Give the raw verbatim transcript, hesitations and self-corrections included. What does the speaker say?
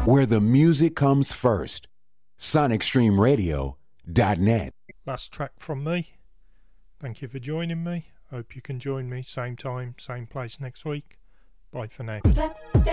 where the music comes first. sonic stream radio dot net. Last track from me. Thank you for joining me. Hope you can join me same time, same place next week. Bye for now.